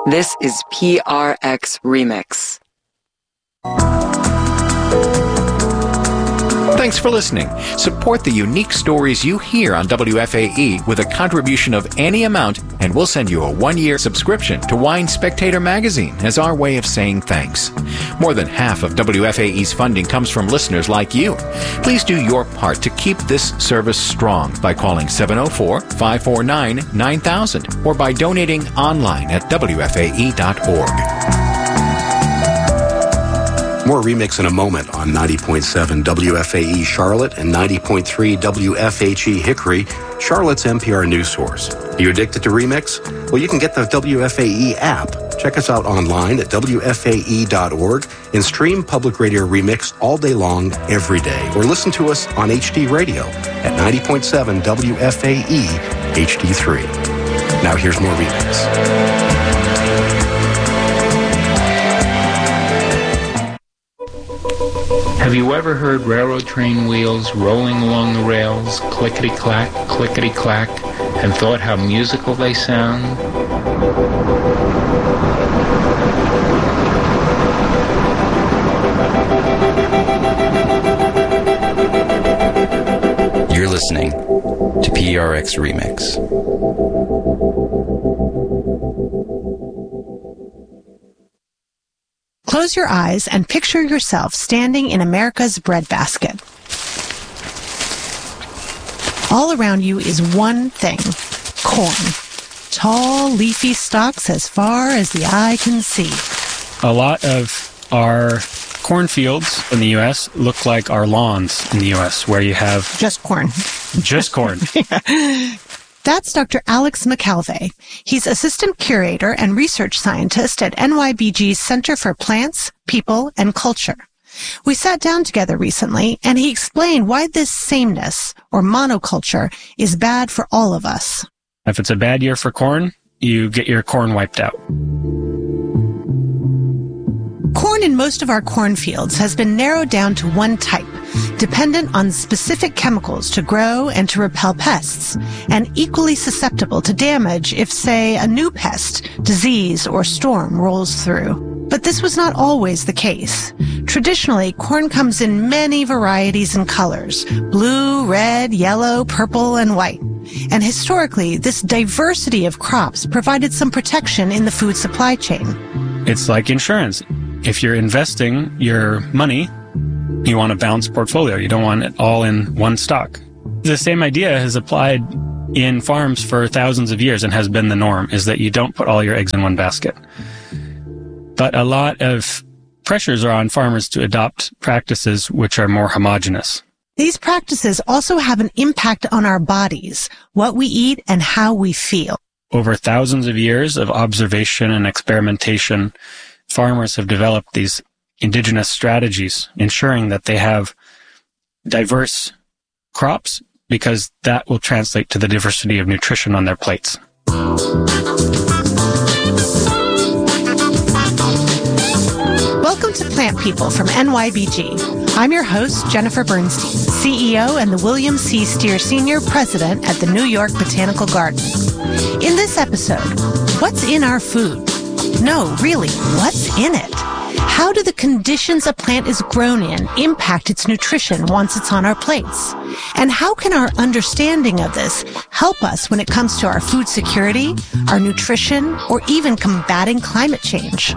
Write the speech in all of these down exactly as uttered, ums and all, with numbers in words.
This is P R X Remix. Thanks for listening. Support the unique stories you hear on W F A E with a contribution of any amount, and we'll send you a one-year subscription to Wine Spectator magazine as our way of saying thanks. More than half of W F A E's funding comes from listeners like you. Please do your part to keep this service strong by calling seven oh four, five four nine, nine thousand or by donating online at W F A E dot org. More Remix in a moment on ninety point seven W F A E Charlotte and ninety point three W F H E Hickory, Charlotte's N P R news source. Are you addicted to Remix? Well, you can get the W F A E app. Check us out online at W F A E dot org and stream Public Radio Remix all day long, every day. Or listen to us on H D Radio at ninety point seven W F A E H D three. Now here's more Remix. Have you ever heard railroad train wheels rolling along the rails, clickety-clack, clickety-clack, and thought how musical they sound? You're listening to P R X Remix. Close your eyes and picture yourself standing in America's breadbasket. All around you is one thing, corn. Tall, leafy stalks as far as the eye can see. A lot of our cornfields in the U S look like our lawns in the U S, where you have... Just corn. Just corn. Yeah. That's Doctor Alex McKelvey. He's assistant curator and research scientist at N Y B G's Center for Plants, People, and Culture. We sat down together recently, and he explained why this sameness, or monoculture, is bad for all of us. If it's a bad year for corn, you get your corn wiped out. Corn in most of our cornfields has been narrowed down to one type, dependent on specific chemicals to grow and to repel pests, and equally susceptible to damage if, say, a new pest, disease, or storm rolls through. But this was not always the case. Traditionally, corn comes in many varieties and colors, blue, red, yellow, purple, and white. And historically, this diversity of crops provided some protection in the food supply chain. It's like insurance. If you're investing your money, you want a balanced portfolio. You don't want it all in one stock. The same idea has applied in farms for thousands of years and has been the norm, is that you don't put all your eggs in one basket. But a lot of pressures are on farmers to adopt practices which are more homogeneous. These practices also have an impact on our bodies, what we eat and how we feel. Over thousands of years of observation and experimentation, farmers have developed these indigenous strategies, ensuring that they have diverse crops, because that will translate to the diversity of nutrition on their plates. Welcome to Plant People from N Y B G. I'm your host, Jennifer Bernstein, C E O and the William C. Steer Senior President at the New York Botanical Garden. In this episode, what's in our food? No, really, what's in it? How do the conditions a plant is grown in impact its nutrition once it's on our plates? And how can our understanding of this help us when it comes to our food security, our nutrition, or even combating climate change?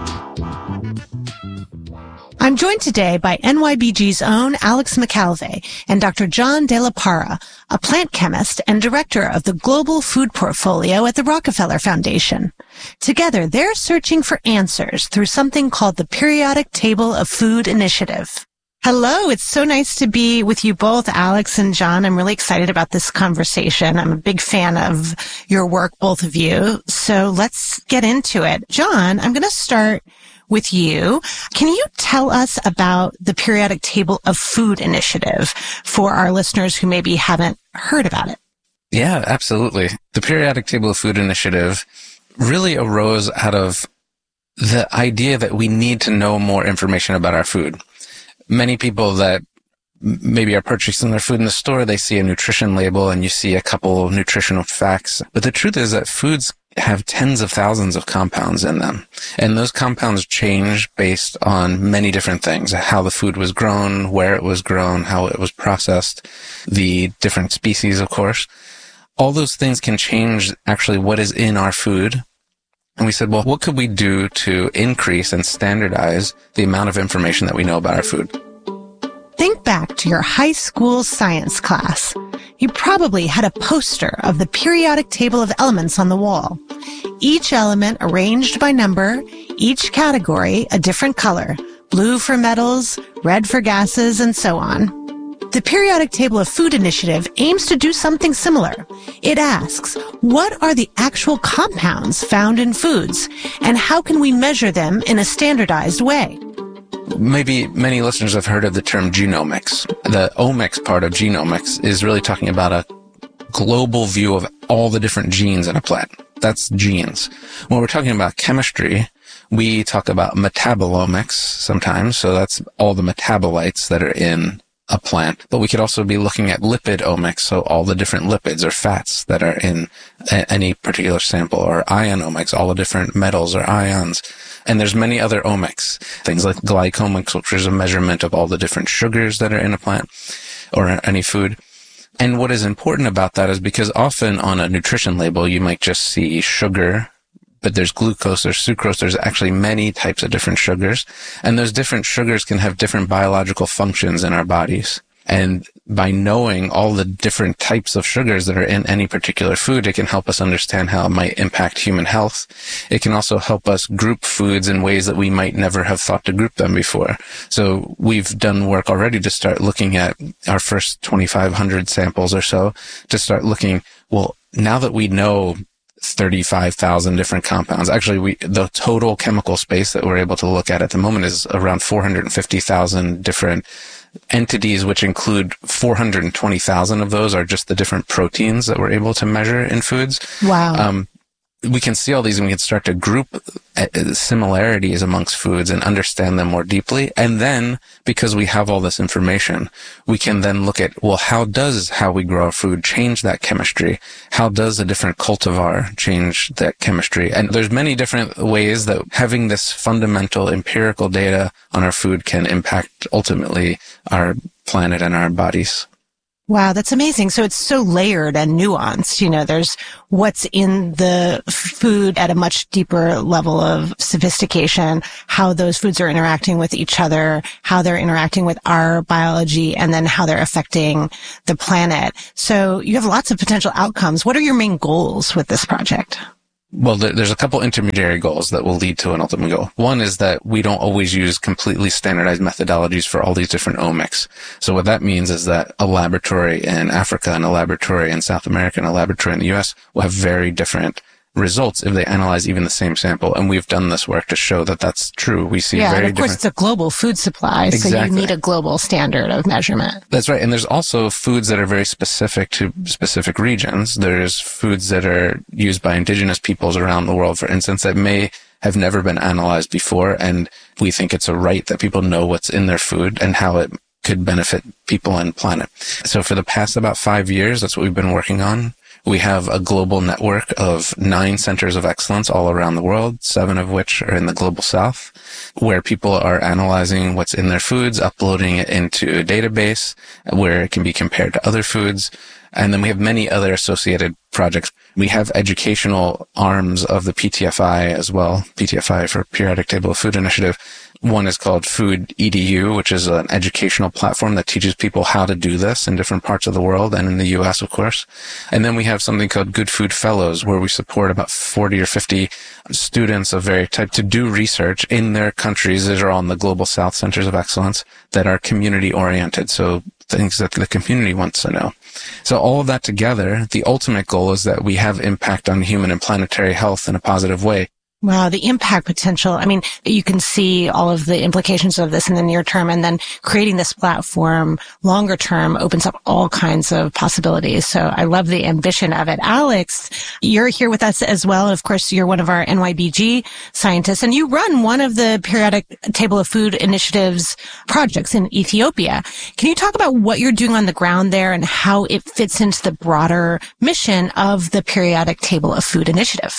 I'm joined today by N Y B G's own Alex McKelvey and Doctor John De La Parra, a plant chemist and director of the Global Food Portfolio at the Rockefeller Foundation. Together, they're searching for answers through something called the Periodic Table of Food Initiative. Hello, it's so nice to be with you both, Alex and John. I'm really excited about this conversation. I'm a big fan of your work, both of you. So let's get into it. John, I'm going to start with you. Can you tell us about the Periodic Table of Food Initiative for our listeners who maybe haven't heard about it? Yeah, absolutely. The Periodic Table of Food Initiative really arose out of the idea that we need to know more information about our food. Many people that maybe are purchasing their food in the store, they see a nutrition label and you see a couple of nutritional facts. But the truth is that foods have tens of thousands of compounds in them. And those compounds change based on many different things: how the food was grown, where it was grown, how it was processed, the different species, of course. All those things can change actually what is in our food. And we said, well, what could we do to increase and standardize the amount of information that we know about our food? Think back to your high school science class. You probably had a poster of the periodic table of elements on the wall. Each element arranged by number, each category a different color, blue for metals, red for gases, and so on. The Periodic Table of Food Initiative aims to do something similar. It asks, what are the actual compounds found in foods, and how can we measure them in a standardized way? Maybe many listeners have heard of the term genomics. The omics part of genomics is really talking about a global view of all the different genes in a plant. That's genes. When we're talking about chemistry, we talk about metabolomics sometimes. So that's all the metabolites that are in a plant. But we could also be looking at lipidomics, so all the different lipids or fats that are in a- any particular sample, or ionomics, all the different metals or ions. And there's many other omics, things like glycomics, which is a measurement of all the different sugars that are in a plant or any food. And what is important about that is because often on a nutrition label, you might just see sugar, but there's glucose, there's sucrose, there's actually many types of different sugars. And those different sugars can have different biological functions in our bodies. And by knowing all the different types of sugars that are in any particular food, it can help us understand how it might impact human health. It can also help us group foods in ways that we might never have thought to group them before. So we've done work already to start looking at our first twenty-five hundred samples or so, to start looking, well, now that we know thirty-five thousand different compounds. Actually, we, the total chemical space that we're able to look at at the moment is around four hundred fifty thousand different entities, which include four hundred twenty thousand of those are just the different proteins that we're able to measure in foods. Wow. Um, we can see all these and we can start to group similarities amongst foods and understand them more deeply. And then, because we have all this information, we can then look at, well, how does how we grow our food change that chemistry? How does a different cultivar change that chemistry? And there's many different ways that having this fundamental empirical data on our food can impact ultimately our planet and our bodies. Wow, that's amazing. So it's so layered and nuanced. You know, there's what's in the food at a much deeper level of sophistication, how those foods are interacting with each other, how they're interacting with our biology, and then how they're affecting the planet. So you have lots of potential outcomes. What are your main goals with this project? Well, there's a couple intermediary goals that will lead to an ultimate goal. One is that we don't always use completely standardized methodologies for all these different omics. So what that means is that a laboratory in Africa and a laboratory in South America and a laboratory in the U S will have very different results if they analyze even the same sample. And we've done this work to show that that's true. We see yeah, very and of course different... it's a global food supply, Exactly. so you need a global standard of measurement. That's right. And there's also foods that are very specific to specific regions. There's foods that are used by indigenous peoples around the world, for instance, that may have never been analyzed before. And we think it's a right that people know what's in their food and how it could benefit people and planet. So for the past about five years, that's what we've been working on. We have a global network of nine centers of excellence all around the world, seven of which are in the global south, where people are analyzing what's in their foods, uploading it into a database where it can be compared to other foods. And then we have many other associated projects. We have educational arms of the P T F I as well, P T F I for Periodic Table of Food Initiative. One is called Food E D U, which is an educational platform that teaches people how to do this in different parts of the world and in the U S, of course. And then we have something called Good Food Fellows, where we support about forty or fifty students of various types to do research in their countries that are on the Global South Centers of Excellence that are community oriented. So things that the community wants to know. So all of that together, the ultimate goal is that we have impact on human and planetary health in a positive way. Wow, the impact potential. I mean, you can see all of the implications of this in the near term, and then creating this platform longer term opens up all kinds of possibilities. So I love the ambition of it. Alex, you're here with us as well. Of course, you're one of our N Y B G scientists, and you run one of the Periodic Table of Food Initiative's projects in Ethiopia. Can you talk about what you're doing on the ground there and how it fits into the broader mission of the Periodic Table of Food Initiative?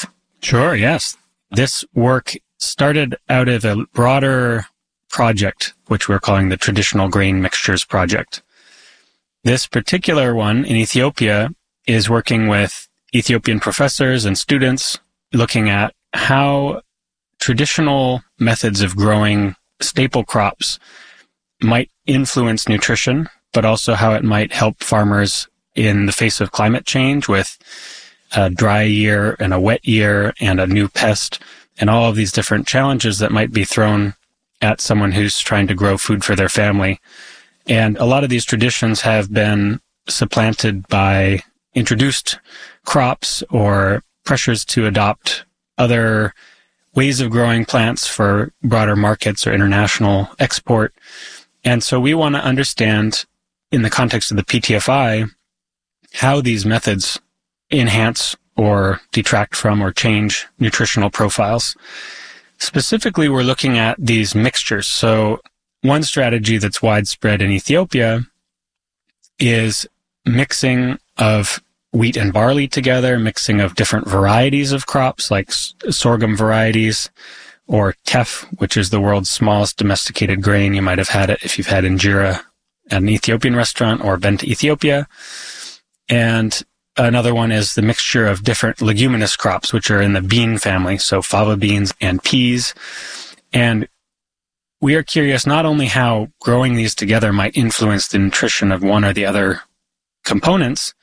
Sure, yes. This work started out of a broader project, which we're calling the Traditional Grain Mixtures Project. This particular one in Ethiopia is working with Ethiopian professors and students looking at how traditional methods of growing staple crops might influence nutrition, but also how it might help farmers in the face of climate change with a dry year and a wet year and a new pest and all of these different challenges that might be thrown at someone who's trying to grow food for their family. And a lot of these traditions have been supplanted by introduced crops or pressures to adopt other ways of growing plants for broader markets or international export. And so we want to understand, in the context of the P T F I, how these methods enhance or detract from or change nutritional profiles. Specifically, we're looking at these mixtures. So one strategy that's widespread in Ethiopia is mixing of wheat and barley together, mixing of different varieties of crops like sorghum varieties or teff, which is the world's smallest domesticated grain. You might have had it if you've had injera at an Ethiopian restaurant or been to Ethiopia. And another one is the mixture of different leguminous crops, which are in the bean family, so fava beans and peas. And we are curious not only how growing these together might influence the nutrition of one or the other components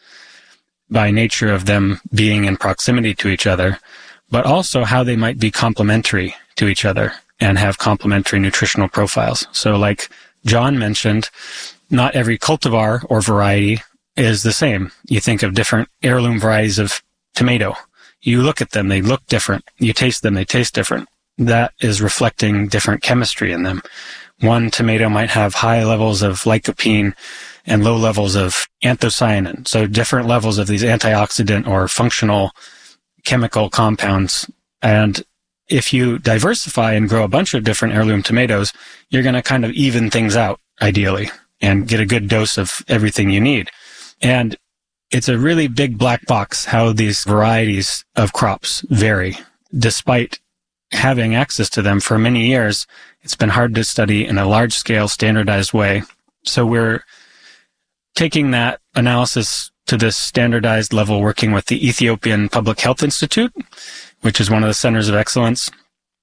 by nature of them being in proximity to each other, but also how they might be complementary to each other and have complementary nutritional profiles. So like John mentioned, not every cultivar or variety is the same. You think of different heirloom varieties of tomato. You look at them, they look different. You taste them, they taste different. That is reflecting different chemistry in them. One tomato might have high levels of lycopene and low levels of anthocyanin. So different levels of these antioxidant or functional chemical compounds. And if you diversify and grow a bunch of different heirloom tomatoes, you're going to kind of even things out, ideally, and get a good dose of everything you need. And it's a really big black box how these varieties of crops vary. Despite having access to them for many years, it's been hard to study in a large-scale, standardized way. So we're taking that analysis to this standardized level, working with the Ethiopian Public Health Institute, which is one of the centers of excellence,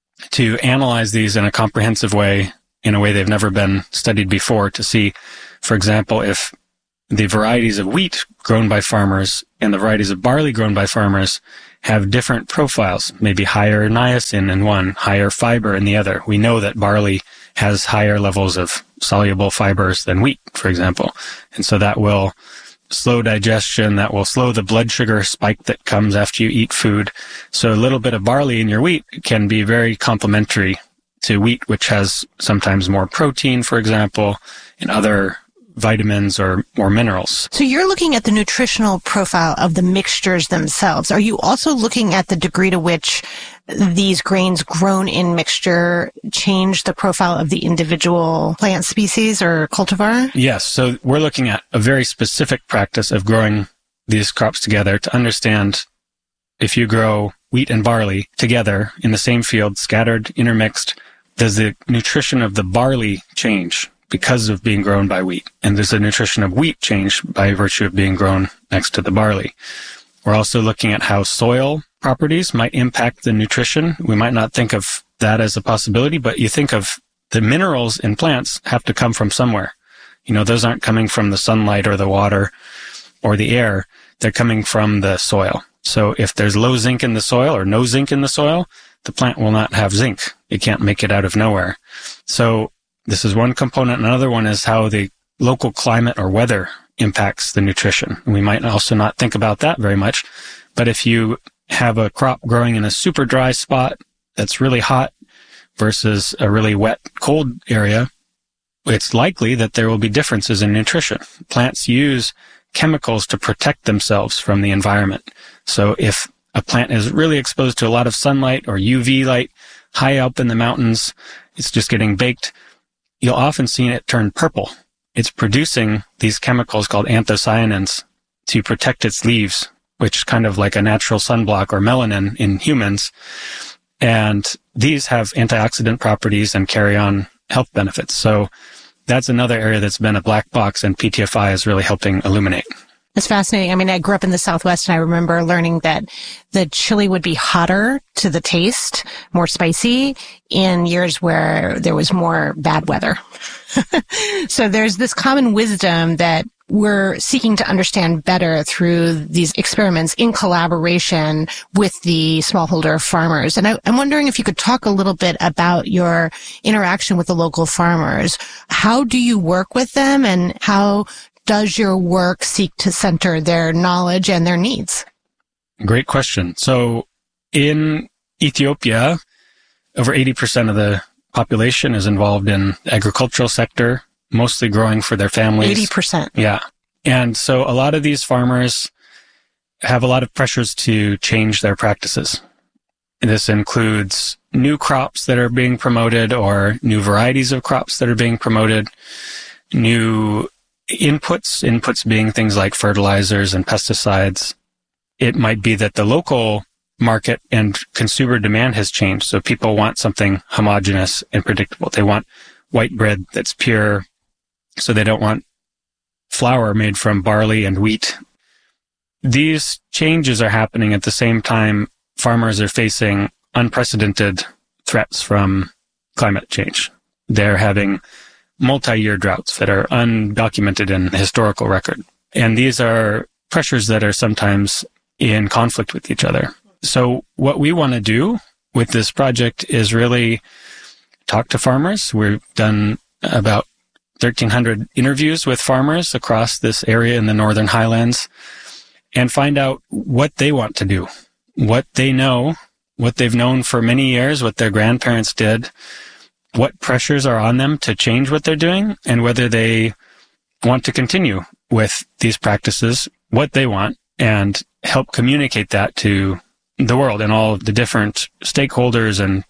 to analyze these in a comprehensive way, in a way they've never been studied before, to see, for example, if the varieties of wheat grown by farmers and the varieties of barley grown by farmers have different profiles, maybe higher niacin in one, higher fiber in the other. We know that barley has higher levels of soluble fibers than wheat, for example. And so that will slow digestion, that will slow the blood sugar spike that comes after you eat food. So a little bit of barley in your wheat can be very complementary to wheat, which has sometimes more protein, for example, and other vitamins or, or minerals. So you're looking at the nutritional profile of the mixtures themselves. Are you also looking at the degree to which these grains grown in mixture change the profile of the individual plant species or cultivar? Yes. So we're looking at a very specific practice of growing these crops together to understand if you grow wheat and barley together in the same field, scattered, intermixed, does the nutrition of the barley change because of being grown by wheat? And does the nutrition of wheat change by virtue of being grown next to the barley? We're also looking at how soil properties might impact the nutrition. We might not think of that as a possibility, but you think of the minerals in plants have to come from somewhere. You know, those aren't coming from the sunlight or the water or the air. They're coming from the soil. So if there's low zinc in the soil or no zinc in the soil, the plant will not have zinc. It can't make it out of nowhere. So this is one component. Another one is how the local climate or weather impacts the nutrition. We might also not think about that very much, but if you have a crop growing in a super dry spot that's really hot versus a really wet, cold area, it's likely that there will be differences in nutrition. Plants use chemicals to protect themselves from the environment. So if a plant is really exposed to a lot of sunlight or U V light high up in the mountains, it's just getting baked, you'll often see it turn purple. It's producing these chemicals called anthocyanins to protect its leaves which is kind of like a natural sunblock or melanin in humans. And these have antioxidant properties and carry on health benefits. So that's another area that's been a black box, and P T F I is really helping illuminate. It's fascinating. I mean, I grew up in the Southwest, and I remember learning that the chili would be hotter to the taste, more spicy, in years where there was more bad weather. So there's this common wisdom that we're seeking to understand better through these experiments in collaboration with the smallholder farmers. And I, I'm wondering if you could talk a little bit about your interaction with the local farmers. How do you work with them, and how does your work seek to center their knowledge and their needs? Great question. So in Ethiopia, over eighty percent of the population is involved in the agricultural sector, mostly growing for their families. eighty percent. Yeah. And so a lot of these farmers have a lot of pressures to change their practices. This includes new crops that are being promoted, or new varieties of crops that are being promoted, new inputs, inputs being things like fertilizers and pesticides. It might be that the local market and consumer demand has changed. So people want something homogeneous and predictable. They want white bread that's pure. So they don't want flour made from barley and wheat. These changes are happening at the same time farmers are facing unprecedented threats from climate change. They're having multi-year droughts that are undocumented in the historical record. And these are pressures that are sometimes in conflict with each other. So what we want to do with this project is really talk to farmers. We've done about thirteen hundred interviews with farmers across this area in the Northern Highlands, and find out what they want to do, what they know, what they've known for many years, what their grandparents did, what pressures are on them to change what they're doing, and whether they want to continue with these practices, what they want, and help communicate that to the world and all of the different stakeholders and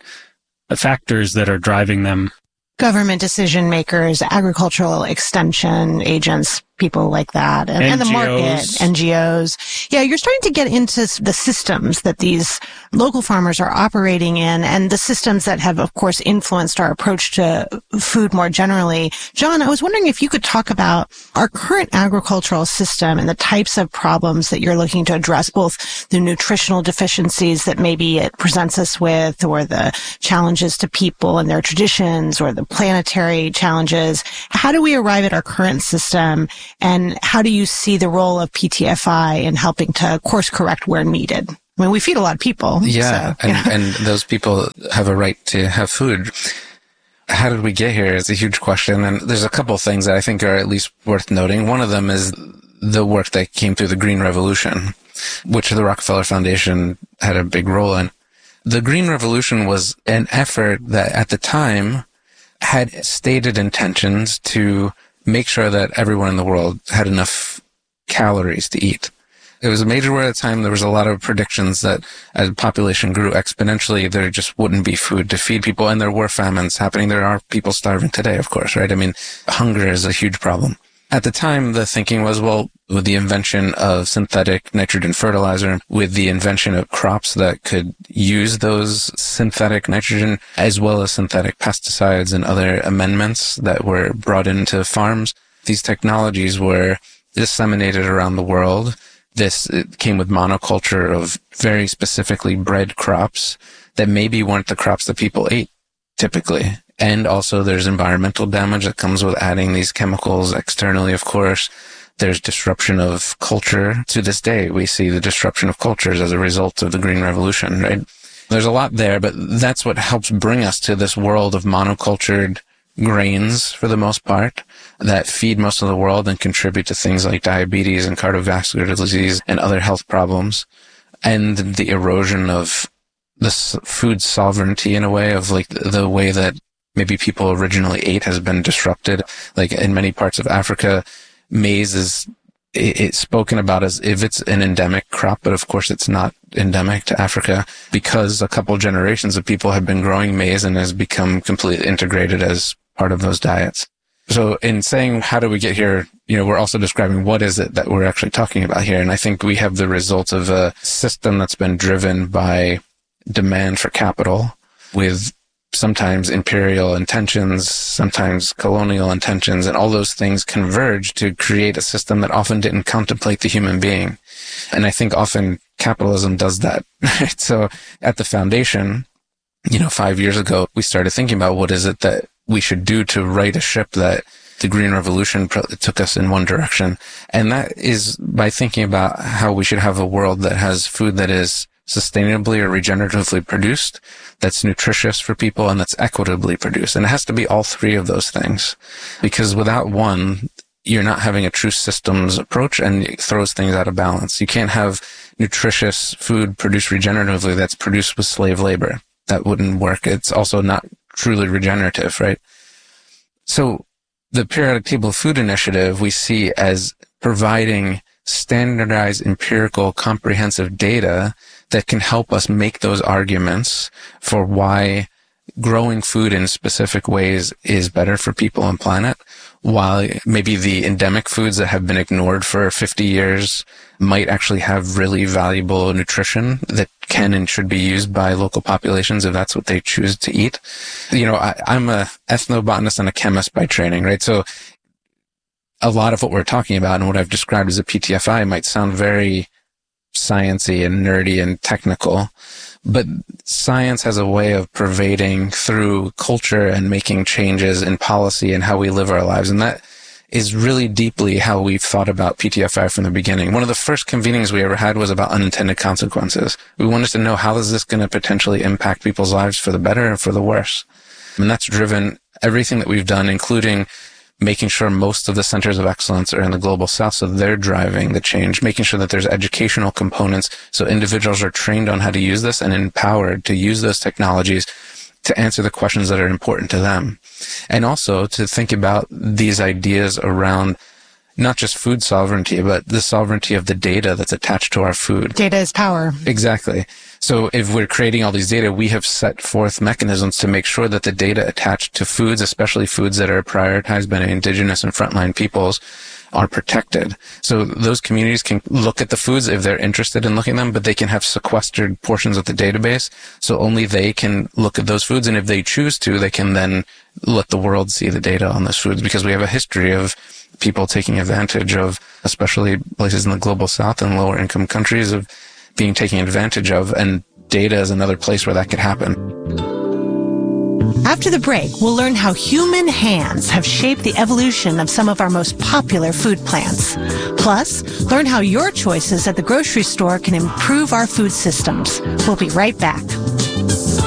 factors that are driving them. Government decision makers, agricultural extension agents, people like that, and, and the market, N G Os. Yeah, you're starting to get into the systems that these local farmers are operating in, and the systems that have, of course, influenced our approach to food more generally. John, I was wondering if you could talk about our current agricultural system and the types of problems that you're looking to address, both the nutritional deficiencies that maybe it presents us with, or the challenges to people and their traditions, or the planetary challenges. How do we arrive at our current system? And how do you see the role of P T F I in helping to course correct where needed? I mean, we feed a lot of people. Yeah, so, yeah. And, and those people have a right to have food. How did we get here is a huge question. And there's a couple of things that I think are at least worth noting. One of them is the work that came through the Green Revolution, which the Rockefeller Foundation had a big role in. The Green Revolution was an effort that at the time had stated intentions to make sure that everyone in the world had enough calories to eat. It was a major war at the time. There was a lot of predictions that as population grew exponentially, there just wouldn't be food to feed people, and there were famines happening. There are people starving today, of course, right? I mean, hunger is a huge problem. At the time, the thinking was, well, with the invention of synthetic nitrogen fertilizer, with the invention of crops that could use those synthetic nitrogen, as well as synthetic pesticides and other amendments that were brought into farms, these technologies were disseminated around the world. This came with monoculture of very specifically bred crops that maybe weren't the crops that people ate typically. And also there's environmental damage that comes with adding these chemicals externally, of course. There's disruption of culture. To this day, we see the disruption of cultures as a result of the Green Revolution, right? There's a lot there, but that's what helps bring us to this world of monocultured grains, for the most part, that feed most of the world and contribute to things like diabetes and cardiovascular disease and other health problems. And the erosion of the food sovereignty, in a way, of like the way that maybe people originally ate has been disrupted. Like in many parts of Africa, maize is it's spoken about as if it's an endemic crop, but of course it's not endemic to Africa, because a couple generations of people have been growing maize and has become completely integrated as part of those diets. So in saying, how do we get here? You know, we're also describing what is it that we're actually talking about here. And I think we have the result of a system that's been driven by demand for capital, with sometimes imperial intentions, sometimes colonial intentions, and all those things converge to create a system that often didn't contemplate the human being. And I think often capitalism does that. Right? So at the foundation, you know, five years ago, we started thinking about what is it that we should do to right a ship that the Green Revolution took us in one direction. And that is by thinking about how we should have a world that has food that is sustainably or regeneratively produced, that's nutritious for people, and that's equitably produced. And it has to be all three of those things, because without one, you're not having a true systems approach, and it throws things out of balance. You can't have nutritious food produced regeneratively that's produced with slave labor. That wouldn't work. It's also not truly regenerative, right? So the Periodic Table of Food Initiative we see as providing standardized, empirical, comprehensive data that can help us make those arguments for why growing food in specific ways is better for people and planet, while maybe the endemic foods that have been ignored for fifty years might actually have really valuable nutrition that can and should be used by local populations if that's what they choose to eat. You know, I, I'm a ethnobotanist and a chemist by training, right? So a lot of what we're talking about and what I've described as a P T F I might sound very sciencey and nerdy and technical, but science has a way of pervading through culture and making changes in policy and how we live our lives. And that is really deeply how we've thought about P T F I from the beginning. One of the first convenings we ever had was about unintended consequences. We wanted to know, how is this going to potentially impact people's lives for the better and for the worse? And that's driven everything that we've done, including making sure most of the centers of excellence are in the global south, so they're driving the change, making sure that there's educational components so individuals are trained on how to use this and empowered to use those technologies to answer the questions that are important to them. And also to think about these ideas around not just food sovereignty, but the sovereignty of the data that's attached to our food. Data is power. Exactly. So if we're creating all these data, we have set forth mechanisms to make sure that the data attached to foods, especially foods that are prioritized by indigenous and frontline peoples, are protected. So those communities can look at the foods if they're interested in looking at them, but they can have sequestered portions of the database, so only they can look at those foods. And if they choose to, they can then let the world see the data on those foods, because we have a history of people taking advantage of, especially places in the global south and lower income countries, of being taken advantage of, and data is another place where that could happen. After the break, we'll learn how human hands have shaped the evolution of some of our most popular food plants. Plus, learn how your choices at the grocery store can improve our food systems. We'll be right back.